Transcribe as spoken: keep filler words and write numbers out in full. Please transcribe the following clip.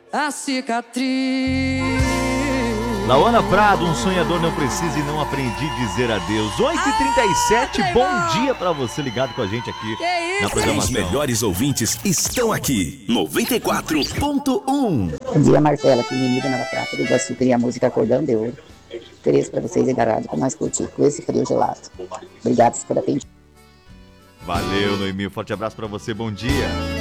a cicatriz. Lauana Prado, um sonhador não precisa e não aprendi a dizer adeus. oito e trinta e sete, Ah, bom dia pra você ligado com a gente aqui que isso, na programação. Os melhores ouvintes estão aqui, noventa e quatro ponto um. Bom dia, Marcela, aqui menina Nova Prata do Iguaçu, queria a música Cordão de Ouro. Ofereço pra vocês aí da rádio pra nós curtir com esse frio gelado. Obrigado por atender. Valeu, Noemi, forte abraço pra você, bom dia.